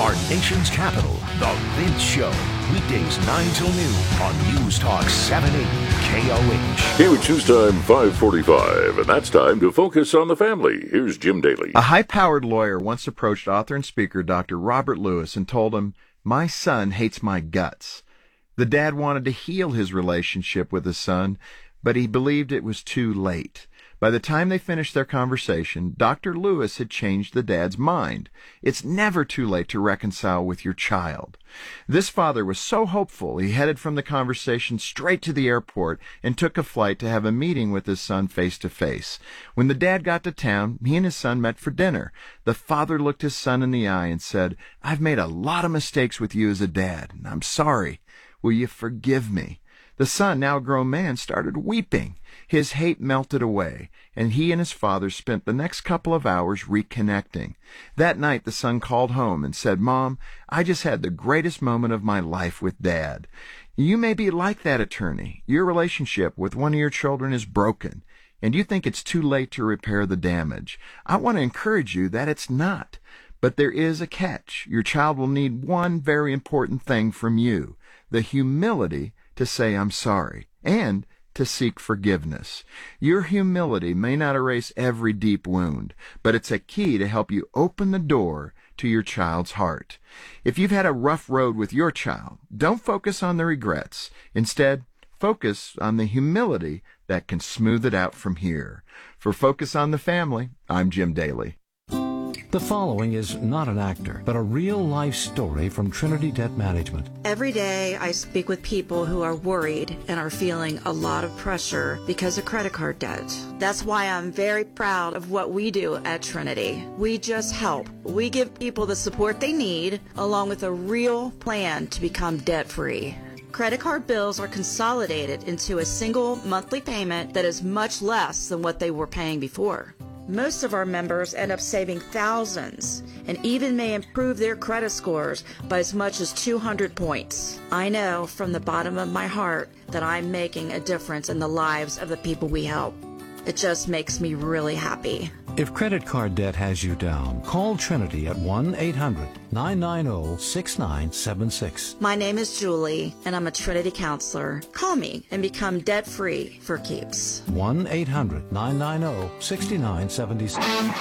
our nation's capital, The Vince Show. Weekdays 9 till noon on News Talk 780 KOH. Here it's news time 5:45, and that's time to focus on the family. Here's Jim Daly. A high-powered lawyer once approached author and speaker Dr. Robert Lewis and told him, "My son hates my guts." The dad wanted to heal his relationship with his son, but he believed it was too late. By the time they finished their conversation, Dr. Lewis had changed the dad's mind. It's never too late to reconcile with your child. This father was so hopeful, he headed from the conversation straight to the airport and took a flight to have a meeting with his son face to face. When the dad got to town, he and his son met for dinner. The father looked his son in the eye and said, "I've made a lot of mistakes with you as a dad, and I'm sorry. Will you forgive me?" The son, now a grown man, started weeping. His hate melted away, and he and his father spent the next couple of hours reconnecting. That night, the son called home and said, "Mom, I just had the greatest moment of my life with Dad." You may be like that, attorney. Your relationship with one of your children is broken, and you think it's too late to repair the damage. I want to encourage you that it's not. But there is a catch. Your child will need one very important thing from you: the humility to say "I'm sorry" and to seek forgiveness. Your humility may not erase every deep wound, but it's a key to help you open the door to your child's heart. If you've had a rough road with your child, don't focus on the regrets. Instead, focus on the humility that can smooth it out from here. For Focus on the Family, I'm Jim Daly. The following is not an actor, but a real-life story from Trinity Debt Management. Every day I speak with people who are worried and are feeling a lot of pressure because of credit card debt. That's why I'm very proud of what we do at Trinity. We just help. We give people the support they need, along with a real plan to become debt-free. Credit card bills are consolidated into a single monthly payment that is much less than what they were paying before. Most of our members end up saving thousands and even may improve their credit scores by as much as 200 points. I know from the bottom of my heart that I'm making a difference in the lives of the people we help. It just makes me really happy. If credit card debt has you down, call Trinity at 1-800-990-6976. My name is Julie, and I'm a Trinity counselor. Call me and become debt-free for keeps. 1-800-990-6976.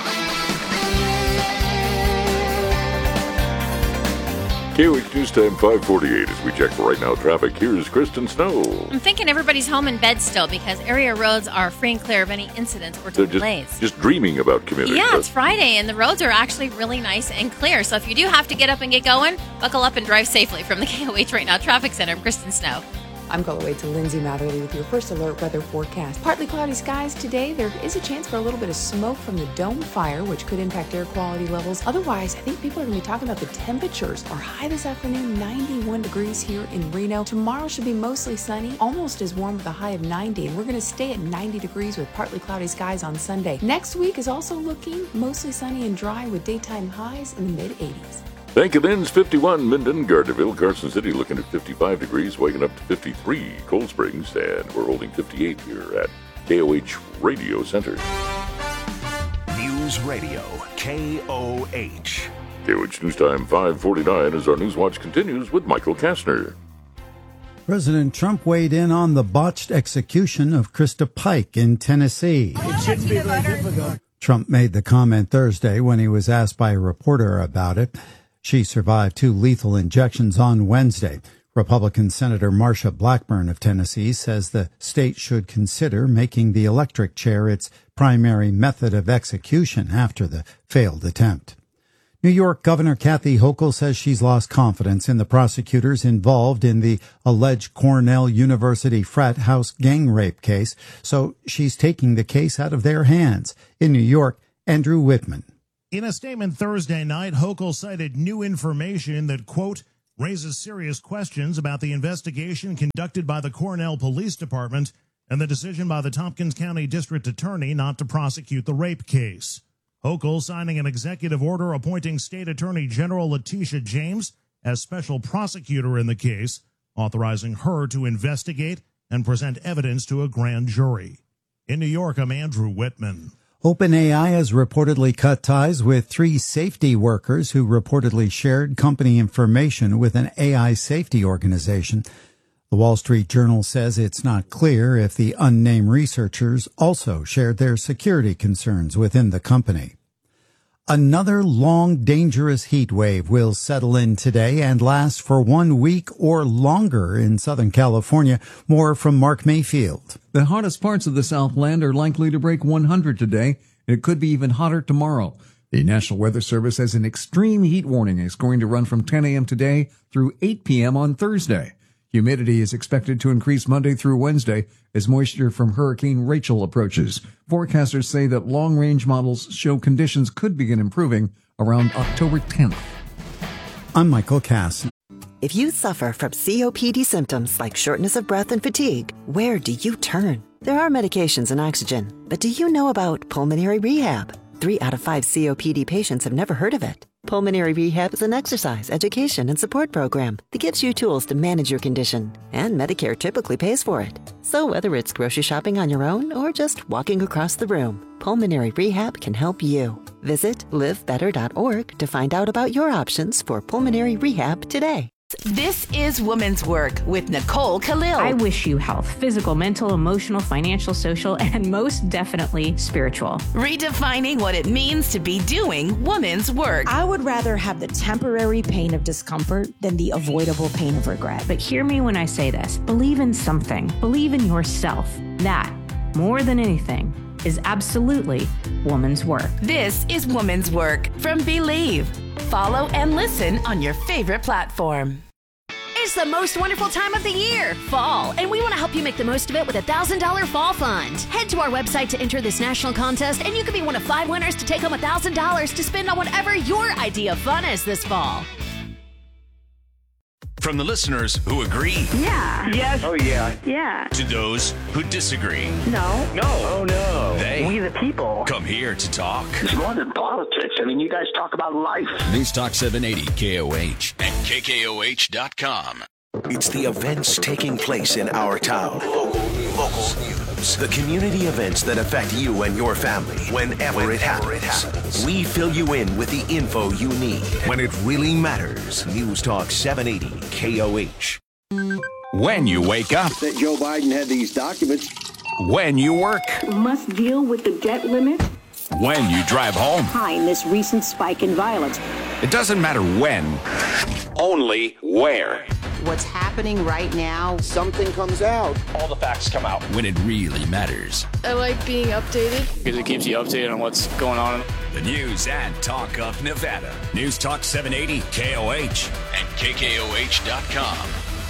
KOH News Time 5:48 as we check for right now traffic. Here's Kristen Snow. I'm thinking everybody's home in bed still because area roads are free and clear of any incidents or delays. Just dreaming about community. Yeah, it's Friday and the roads are actually really nice and clear. So if you do have to get up and get going, buckle up and drive safely. From the KOH Right Now Traffic Center, I'm Kristen Snow. I'm going away to Lindsay Matherly with your first alert weather forecast. Partly cloudy skies today. There is a chance for a little bit of smoke from the dome fire, which could impact air quality levels. Otherwise, I think people are going to be talking about the temperatures. Our high this afternoon, 91 degrees here in Reno. Tomorrow should be mostly sunny, almost as warm with a high of 90. And we're going to stay at 90 degrees with partly cloudy skies on Sunday. Next week is also looking mostly sunny and dry with daytime highs in the mid-80s. Thank you, Lynn's 51, Minden, Gardnerville, Carson City looking at 55 degrees, waking up to 53, Cold Springs, and we're holding 58 here at KOH Radio Center. News Radio, KOH. KOH News Time 5:49 as our News Watch continues with Michael Kastner. President Trump weighed in on the botched execution of Krista Pike in Tennessee. It shouldn't be very difficult. Trump made the comment Thursday when he was asked by a reporter about it. She survived 2 lethal injections on Wednesday. Republican Senator Marsha Blackburn of Tennessee says the state should consider making the electric chair its primary method of execution after the failed attempt. New York Governor Kathy Hochul says she's lost confidence in the prosecutors involved in the alleged Cornell University frat house gang rape case, so she's taking the case out of their hands. In New York, Andrew Whitman. In a statement Thursday night, Hochul cited new information that, quote, raises serious questions about the investigation conducted by the Cornell Police Department and the decision by the Tompkins County District Attorney not to prosecute the rape case. Hochul signing an executive order appointing State Attorney General Letitia James as special prosecutor in the case, authorizing her to investigate and present evidence to a grand jury. In New York, I'm Andrew Whitman. OpenAI has reportedly cut ties with 3 safety workers who reportedly shared company information with an AI safety organization. The Wall Street Journal says it's not clear if the unnamed researchers also shared their security concerns within the company. Another long, dangerous heat wave will settle in today and last for 1 week or longer in Southern California. More from Mark Mayfield. The hottest parts of the Southland are likely to break 100 today. It could be even hotter tomorrow. The National Weather Service has an extreme heat warning is going to run from 10 a.m. today through 8 p.m. on Thursday. Humidity is expected to increase Monday through Wednesday as moisture from Hurricane Rachel approaches. Forecasters say that long-range models show conditions could begin improving around October 10th. I'm Michael Cass. If you suffer from COPD symptoms like shortness of breath and fatigue, where do you turn? There are medications and oxygen, but do you know about pulmonary rehab? 3 out of 5 COPD patients have never heard of it. Pulmonary Rehab is an exercise, education, and support program that gives you tools to manage your condition, and Medicare typically pays for it. So whether it's grocery shopping on your own or just walking across the room, Pulmonary Rehab can help you. Visit livebetter.org to find out about your options for pulmonary rehab today. This is Woman's Work with Nicole Khalil. I wish you health, physical, mental, emotional, financial, social, and most definitely spiritual. Redefining what it means to be doing woman's work. I would rather have the temporary pain of discomfort than the avoidable pain of regret. But hear me when I say this. Believe in something. Believe in yourself. That, more than anything, is absolutely woman's work. This is Woman's Work from Believe. Follow and listen on your favorite platform. It's the most wonderful time of the year, fall, and we want to help you make the most of it with a $1,000 fall fund. Head to our website to enter this national contest, and you could be one of 5 winners to take home $1,000 to spend on whatever your idea of fun is this fall. From the listeners who agree. Yeah. Yes. Oh, yeah. Yeah. To those who disagree. No. No. Oh, no. They. We the people. Come here to talk. It's more than politics. I mean, you guys talk about life. News Talk 780 KOH and KKOH.com. It's the events taking place in our town. Local news. The community events that affect you and your family whenever it happens. We fill you in with the info you need when it really matters. News Talk 780 KOH. When you wake up. That Joe Biden had these documents. When you work. Must deal with the debt limit. When you drive home. Behind this recent spike in violence. It doesn't matter when, only where. What's happening right now, something comes out. All the facts come out. When it really matters. I like being updated. Because it keeps you updated on what's going on. The news and talk of Nevada. News Talk 780 KOH and KKOH.com.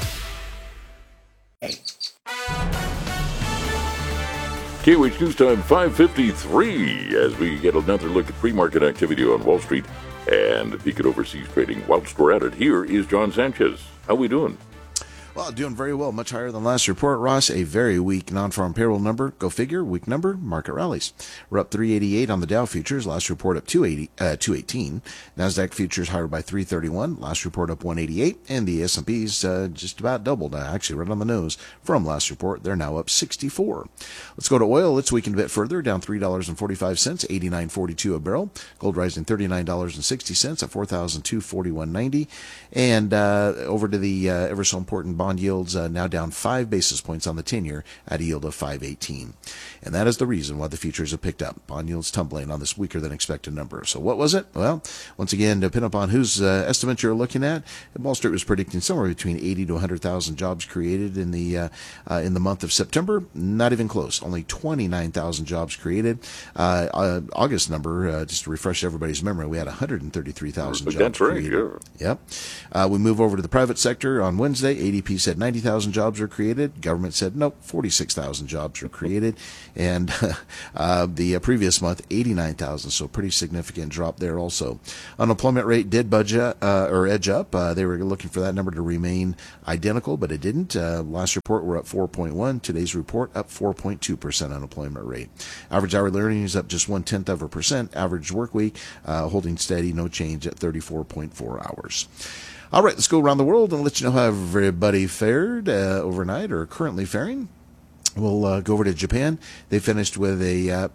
KOH News Time 5:53 as we get another look at pre-market activity on Wall Street and a peek at overseas trading. Whilst we're at it, here is John Sanchez. How we doing? Well, doing very well. Much higher than last report, Ross. A very weak non-farm payroll number. Go figure. Weak number. Market rallies. We're up 388 on the Dow futures. Last report up 218. Nasdaq futures higher by 331. Last report up 188. And the S&P's just about doubled. Actually, right on the nose from last report. They're now up 64. Let's go to oil. It's weakened a bit further, down $3.45, 89.42 a barrel. Gold rising $39.60 at $4,241.90. And over to the ever so important bond yields, now down 5 basis points on the 10-year at a yield of 5.18. And that is the reason why the futures have picked up. Bond yields tumbling on this weaker than expected number. So what was it? Well, once again, depending upon whose estimate you're looking at, Wall Street was predicting somewhere between 80 to 100,000 jobs created in the month of September. Not even close. Only 29,000 jobs created. August number, just to refresh everybody's memory, we had 133,000 jobs created. Yeah. Yep. We move over to the private sector on Wednesday. ADP said 90,000 jobs were created. Government said, nope, 46,000 jobs were created. And the previous month, 89,000. So pretty significant drop there also. Unemployment rate did edge up. They were looking for that number to remain identical, but it didn't. Last report, we're up 4.1. Today's report, up 4.2% unemployment rate. Average hourly earnings up just 0.1%. Average work week holding steady, no change at 34.4 hours. All right, let's go around the world and let you know how everybody fared overnight or currently faring. We'll go over to Japan. They finished with a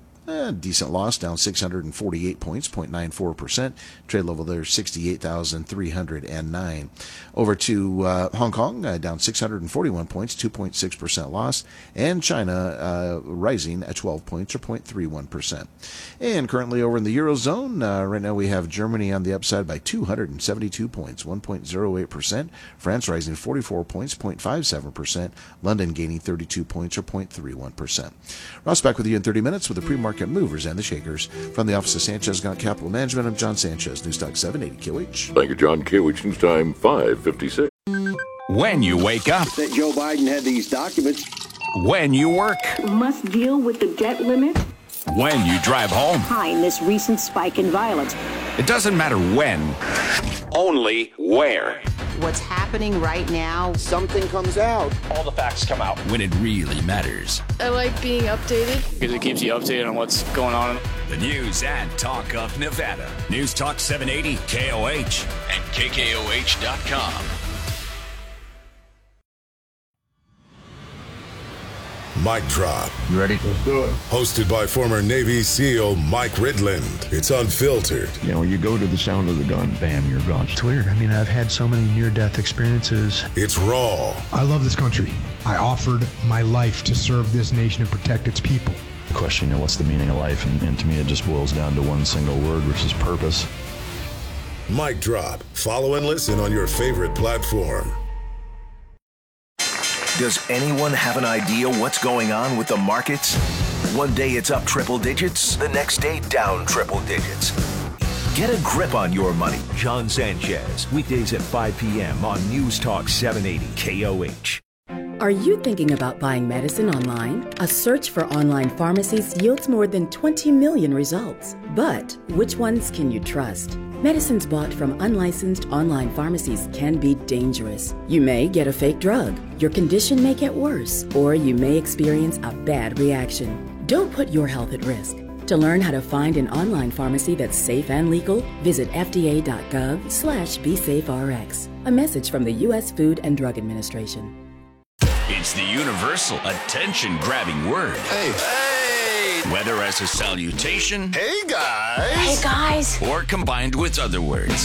decent loss, down 648 points, 0.94%. Trade level there, 68,309. Over to Hong Kong, down 641 points, 2.6% loss. And China rising at 12 points, or 0.31%. And currently over in the Eurozone, right now we have Germany on the upside by 272 points, 1.08%. France rising 44 points, 0.57%. London gaining 32 points, or 0.31%. Ross, back with you in 30 minutes with the pre-market movers and the shakers. From the office of Sanchez Gaunt Capital Management, I'm John Sanchez, Newstalk 780 KOH. Thank you, John. KOH News Time 5:56. When you wake up. That Joe Biden had these documents. When you work. Must deal with the debt limit. When you drive home. Behind this recent spike in violence. It doesn't matter when, only where. What's happening right now? Something comes out. All the facts come out. When it really matters. I like being updated. Because it keeps you updated on what's going on. The news and talk of Nevada. News Talk 780 KOH and KKOH.com. Mic Drop. You ready? Let's do it. Hosted by former Navy SEAL Mike Ridland. It's unfiltered. You know, you go to the sound of the gun, bam, you're gone. It's weird. I mean, I've had so many near-death experiences. It's raw. I love this country. I offered my life to serve this nation and protect its people. The question, you know, what's the meaning of life? And to me, it just boils down to one single word, which is purpose. Mic Drop. Follow and listen on your favorite platform. Does anyone have an idea what's going on with the markets? One day it's up triple digits, the next day down triple digits. Get a grip on your money. John Sanchez, weekdays at 5 p.m. on News Talk 780 KOH. Are you thinking about buying medicine online? A search for online pharmacies yields more than 20 million results. But which ones can you trust? Medicines bought from unlicensed online pharmacies can be dangerous. You may get a fake drug, your condition may get worse, or you may experience a bad reaction. Don't put your health at risk. To learn how to find an online pharmacy that's safe and legal, visit fda.gov/BeSafeRx. A message from the U.S. Food and Drug Administration. It's the universal attention-grabbing word. Hey. Whether as a salutation, hey guys, hey guys, or combined with other words.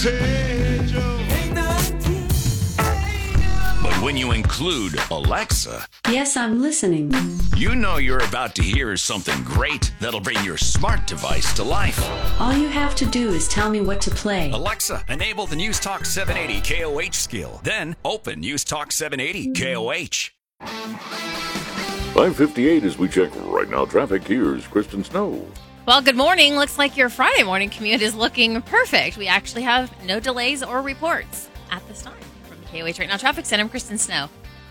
But when you include Alexa, yes, I'm listening. You know you're about to hear something great that'll bring your smart device to life. All you have to do is tell me what to play. Alexa, enable the News Talk 780 KOH skill. Then open News Talk 780 KOH. 5:58 as we check right now traffic. Here's Kristen Snow. Well, good morning. Looks like your Friday morning commute is looking perfect. We actually have no delays or reports at this time. From the KOH Right Now Traffic Center, I'm Kristen Snow.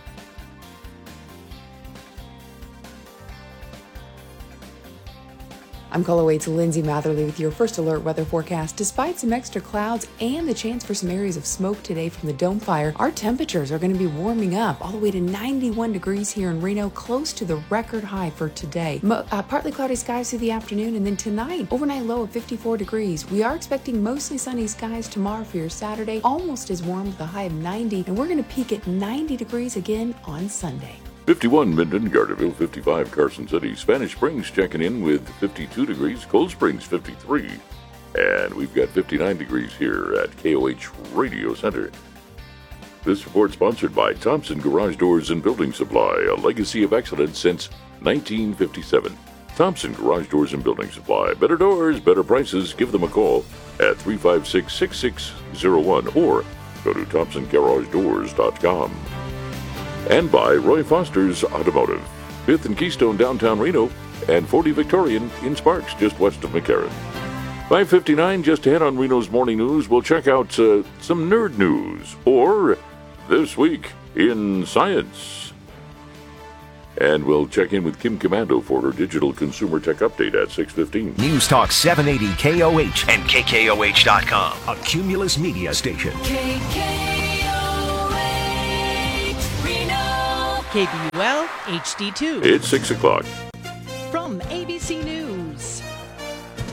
I'm Colorwade's Lindsay Matherly with your first alert weather forecast. Despite some extra clouds and the chance for some areas of smoke today from the dome fire, our temperatures are going to be warming up all the way to 91 degrees here in Reno, close to the record high for today. Partly cloudy skies through the afternoon, and then tonight, overnight low of 54 degrees. We are expecting mostly sunny skies tomorrow for your Saturday, almost as warm with a high of 90, and we're going to peak at 90 degrees again on Sunday. 51 Minden, Gardnerville 55, Carson City, Spanish Springs checking in with 52 degrees, Cold Springs 53, and we've got 59 degrees here at KOH Radio Center. This report sponsored by Thompson Garage Doors and Building Supply, a legacy of excellence since 1957. Thompson Garage Doors and Building Supply. Better doors, better prices. Give them a call at 356-6601 or go to ThompsonGarageDoors.com. And by Roy Foster's Automotive, 5th and Keystone downtown Reno, and 40 Victorian in Sparks, just west of McCarran. 5:59, just ahead on Reno's Morning News, we'll check out some nerd news, or This Week in Science. And we'll check in with Kim Commando for her digital consumer tech update at 6:15. News Talk 780 KOH and KKOH.com, a Cumulus media station. KBUL HD2. It's 6 o'clock. From ABC News, I'm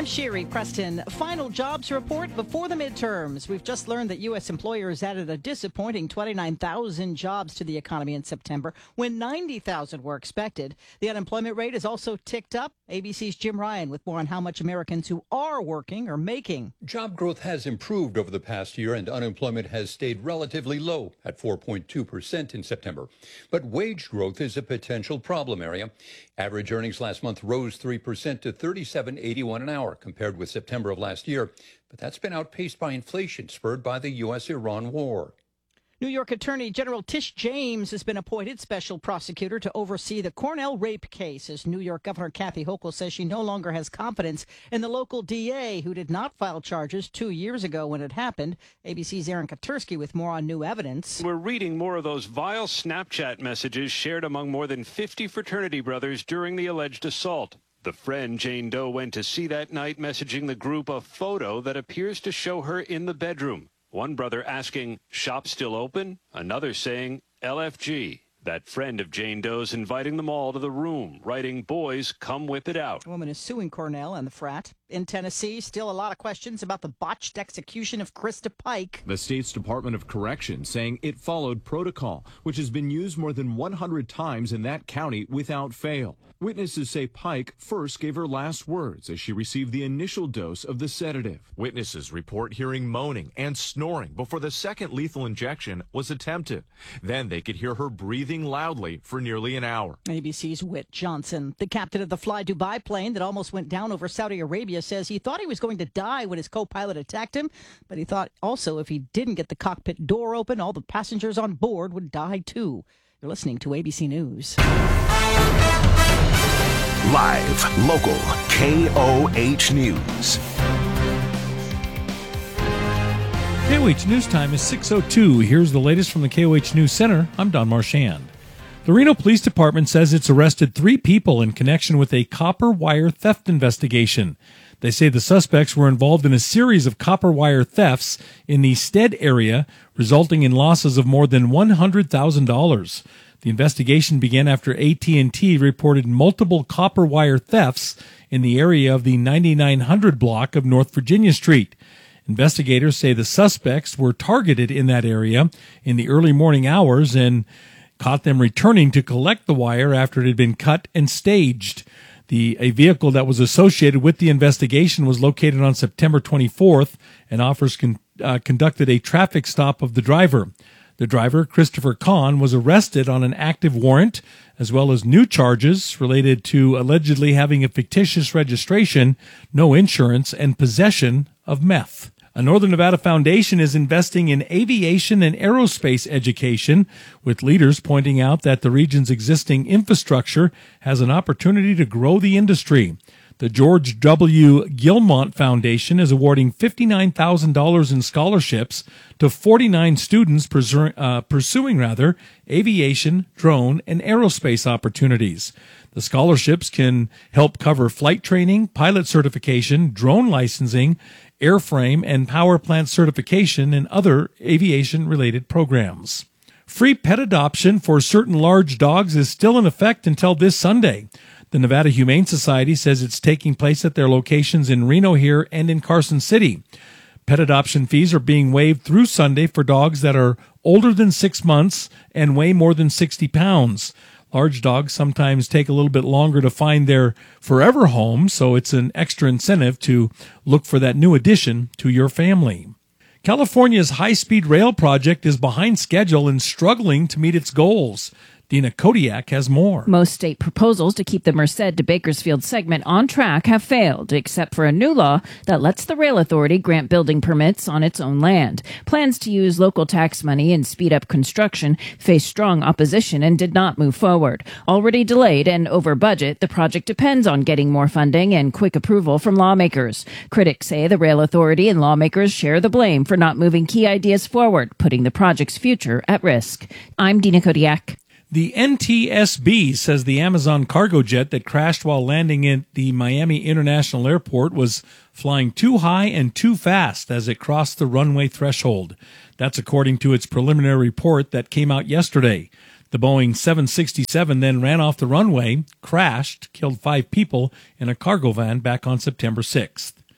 Sherry, Preston. Final jobs report before the midterms. We've just learned that U.S. employers added a disappointing 29,000 jobs to the economy in September when 90,000 were expected. The unemployment rate has also ticked up. ABC's Jim Ryan with more on how much Americans who are working are making. Job growth has improved over the past year, and unemployment has stayed relatively low at 4.2% in September. But wage growth is a potential problem area. Average earnings last month rose 3% to $37.81 an hour compared with September of last year. But that's been outpaced by inflation spurred by the U.S.-Iran war. New York Attorney General Tish James has been appointed special prosecutor to oversee the Cornell rape case, as New York Governor Kathy Hochul says she no longer has confidence in the local DA, who did not file charges 2 years ago when it happened. ABC's Aaron Katursky with more on new evidence. We're reading more of those vile Snapchat messages shared among more than 50 fraternity brothers during the alleged assault. The friend Jane Doe went to see that night messaging the group a photo that appears to show her in the bedroom. One brother asking, "Shop still open?" Another saying, "LFG." That friend of Jane Doe's inviting them all to the room, writing, "Boys, come whip it out." A woman is suing Cornell and the frat. In Tennessee, still a lot of questions about the botched execution of Krista Pike. The state's Department of Corrections saying it followed protocol, which has been used more than 100 times in that county without fail. Witnesses say Pike first gave her last words as she received the initial dose of the sedative. Witnesses report hearing moaning and snoring before the second lethal injection was attempted. Then they could hear her breathing loudly for nearly an hour. ABC's Whit Johnson, the captain of the Fly Dubai plane that almost went down over Saudi Arabia, says he thought he was going to die when his co-pilot attacked him, but he thought also if he didn't get the cockpit door open, all the passengers on board would die too. You're listening to ABC News. Live, local, KOH News. KOH News Time is 6:02. Here's the latest from the KOH News Center. I'm Don Marchand. The Reno Police Department says it's arrested 3 people in connection with a copper wire theft investigation. They say the suspects were involved in a series of copper wire thefts in the Stead area, resulting in losses of more than $100,000. The investigation began after AT&T reported multiple copper wire thefts in the area of the 9900 block of North Virginia Street. Investigators say the suspects were targeted in that area in the early morning hours and caught them returning to collect the wire after it had been cut and staged. A vehicle that was associated with the investigation was located on September 24th, and officers conducted a traffic stop of the driver. The driver, Christopher Kahn, was arrested on an active warrant, as well as new charges related to allegedly having a fictitious registration, no insurance, and possession of meth. A Northern Nevada foundation is investing in aviation and aerospace education, with leaders pointing out that the region's existing infrastructure has an opportunity to grow the industry. The George W. Gilmont Foundation is awarding $59,000 in scholarships to 49 students pursuing aviation, drone, and aerospace opportunities. The scholarships can help cover flight training, pilot certification, drone licensing, airframe and power plant certification, and other aviation-related programs. Free pet adoption for certain large dogs is still in effect until this Sunday. The Nevada Humane Society says it's taking place at their locations in Reno here and in Carson City. Pet adoption fees are being waived through Sunday for dogs that are older than 6 months and weigh more than 60 pounds. Large dogs sometimes take a little bit longer to find their forever home, so it's an extra incentive to look for that new addition to your family. California's high-speed rail project is behind schedule and struggling to meet its goals. Dina Kodiak has more. Most state proposals to keep the Merced to Bakersfield segment on track have failed, except for a new law that lets the rail authority grant building permits on its own land. Plans to use local tax money and speed up construction faced strong opposition and did not move forward. Already delayed and over budget, the project depends on getting more funding and quick approval from lawmakers. Critics say the rail authority and lawmakers share the blame for not moving key ideas forward, putting the project's future at risk. I'm Dina Kodiak. The NTSB says the Amazon cargo jet that crashed while landing at the Miami International Airport was flying too high and too fast as it crossed the runway threshold. That's according to its preliminary report that came out yesterday. The Boeing 767 then ran off the runway, crashed, killed 5 people in a cargo van back on September 6th.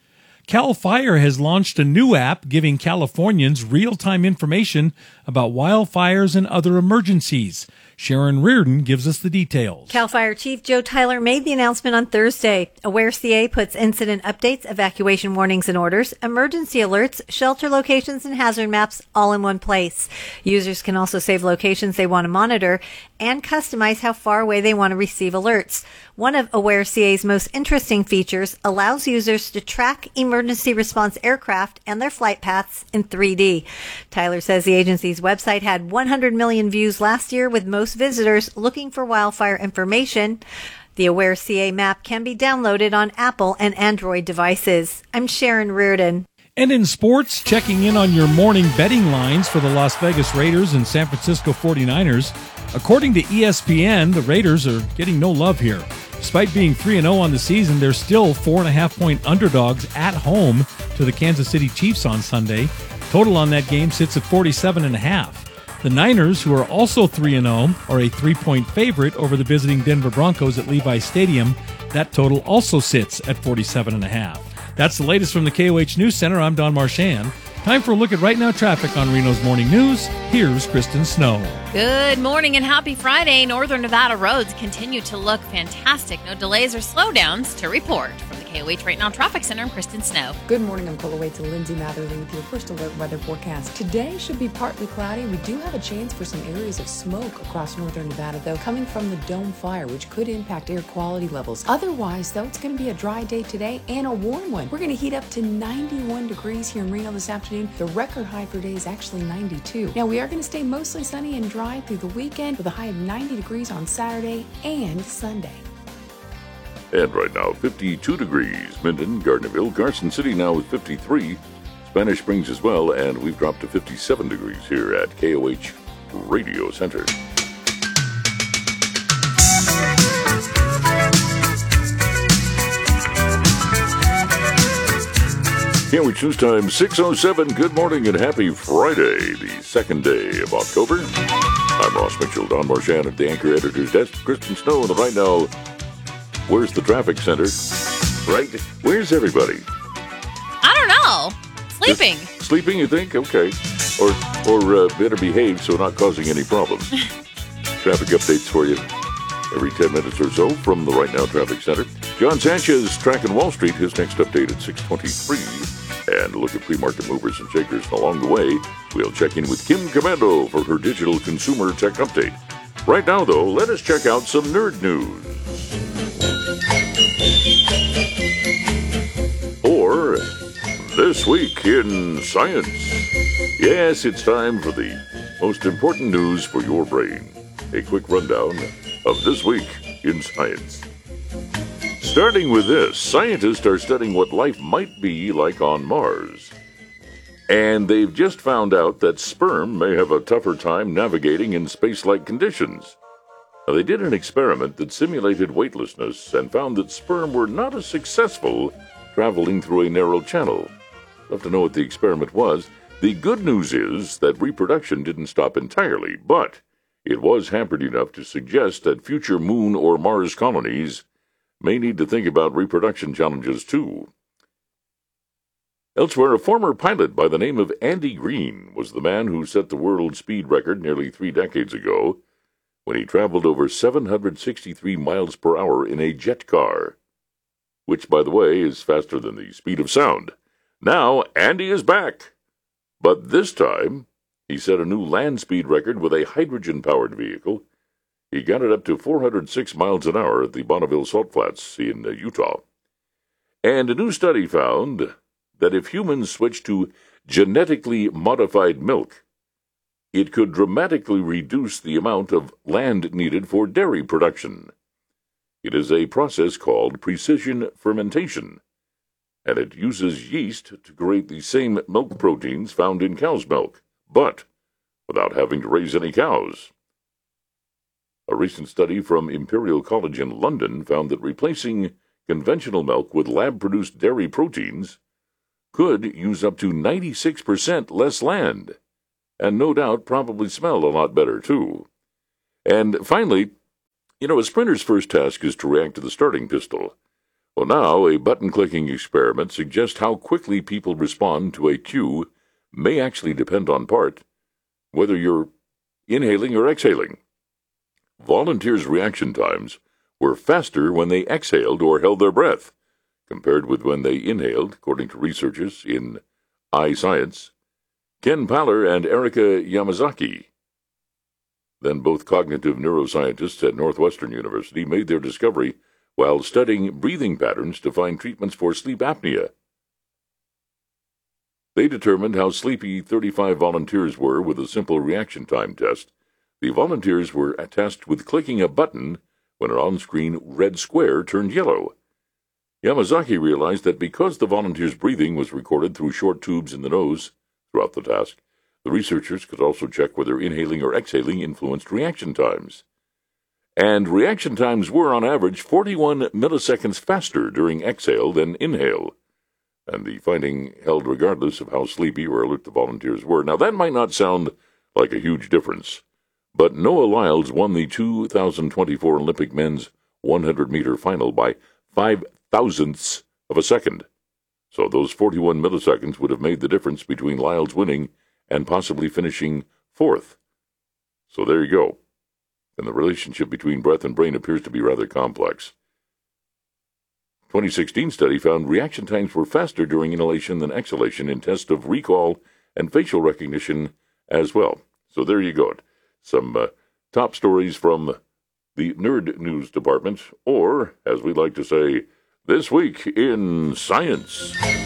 CAL FIRE has launched a new app giving Californians real-time information about wildfires and other emergencies. Sharon Reardon gives us the details. CAL FIRE Chief Joe Tyler made the announcement on Thursday. AwareCA puts incident updates, evacuation warnings and orders, emergency alerts, shelter locations, and hazard maps all in one place. Users can also save locations they want to monitor and customize how far away they want to receive alerts. One of AwareCA's most interesting features allows users to track emergency response aircraft and their flight paths in 3D. Tyler says the agency's website had 100 million views last year, with most visitors looking for wildfire information. The AwareCA map can be downloaded on Apple and Android devices. I'm Sharon Reardon. And in sports, checking in on your morning betting lines for the Las Vegas Raiders and San Francisco 49ers. According to ESPN, the Raiders are getting no love here. Despite being 3-0 on the season, they're still 4.5-point underdogs at home to the Kansas City Chiefs on Sunday. Total on that game sits at 47.5. The Niners, who are also 3-0, are a 3-point favorite over the visiting Denver Broncos at Levi Stadium. That total also sits at 47.5. That's the latest from the KOH News Center. I'm Don Marchand. Time for a look at Right Now traffic on Reno's Morning News. Here's Kristen Snow. Good morning and happy Friday. Northern Nevada roads continue to look fantastic. No delays or slowdowns to report. From the KOH Right Now Traffic Center, I'm Kristen Snow. Good morning. I'm Cola to Lindsay Matherly with your first alert weather forecast. Today should be partly cloudy. We do have a chance for some areas of smoke across northern Nevada, though, coming from the dome fire, which could impact air quality levels. Otherwise, though, it's going to be a dry day today and a warm one. We're going to heat up to 91 degrees here in Reno this afternoon. The record high for today is actually 92. Now, we are going to stay mostly sunny and dry through the weekend with a high of 90 degrees on Saturday and Sunday. And right now, 52 degrees. Minden, Gardnerville, Carson City now with 53. Spanish Springs as well, and we've dropped to 57 degrees here at KOH Radio Center. KOH News Time, 6:07. Good morning and happy Friday, the second day of October. I'm Ross Mitchell, Don Marchand at the Anchor Editor's Desk. Kristen Snow, and right now, where's the traffic center? Right? Where's everybody? I don't know. Sleeping. Just sleeping, you think? Okay. Or better behave so not causing any problems. Traffic updates for you every 10 minutes or so from the Right Now Traffic Center. John Sanchez tracking Wall Street. His next update at 6:23. And look at pre-market movers and shakers. And along the way, we'll check in with Kim Commando for her digital consumer tech update. Right now, though, let us check out some nerd news. Or This Week in Science. Yes, it's time for the most important news for your brain. A quick rundown of This Week in Science. Starting with this, scientists are studying what life might be like on Mars. And they've just found out that sperm may have a tougher time navigating in space-like conditions. Now, they did an experiment that simulated weightlessness and found that sperm were not as successful traveling through a narrow channel. We'll have to know what the experiment was. The good news is that reproduction didn't stop entirely, but it was hampered enough to suggest that future Moon or Mars colonies may need to think about reproduction challenges too. Elsewhere, a former pilot by the name of Andy Green was the man who set the world speed record nearly 3 decades ago when he traveled over 763 miles per hour in a jet car, which, by the way, is faster than the speed of sound. Now, Andy is back, but this time he set a new land speed record with a hydrogen-powered vehicle. He got it up to 406 miles an hour at the Bonneville Salt Flats in Utah. And a new study found that if humans switch to genetically modified milk, it could dramatically reduce the amount of land needed for dairy production. It is a process called precision fermentation, and it uses yeast to create the same milk proteins found in cow's milk, but without having to raise any cows. A recent study from Imperial College in London found that replacing conventional milk with lab-produced dairy proteins could use up to 96% less land, and no doubt probably smell a lot better too. And finally, a sprinter's first task is to react to the starting pistol. Well, now a button-clicking experiment suggests how quickly people respond to a cue may actually depend on part whether you're inhaling or exhaling. Volunteers' reaction times were faster when they exhaled or held their breath, compared with when they inhaled, according to researchers in iScience. Ken Paller and Erika Yamazaki, then both cognitive neuroscientists at Northwestern University, made their discovery while studying breathing patterns to find treatments for sleep apnea. They determined how sleepy 35 volunteers were with a simple reaction time test. The volunteers were tasked with clicking a button when an on-screen red square turned yellow. Yamazaki realized that because the volunteers' breathing was recorded through short tubes in the nose throughout the task, the researchers could also check whether inhaling or exhaling influenced reaction times. And reaction times were, on average, 41 milliseconds faster during exhale than inhale. And the finding held regardless of how sleepy or alert the volunteers were. Now, that might not sound like a huge difference, but Noah Lyles won the 2024 Olympic men's 100-meter final by 0.005 of a second. So those 41 milliseconds would have made the difference between Lyles winning and possibly finishing fourth. So there you go. And the relationship between breath and brain appears to be rather complex. 2016 study found reaction times were faster during inhalation than exhalation in tests of recall and facial recognition as well. So there you go. Some top stories from the Nerd News Department, or, as we like to say, This Week in Science.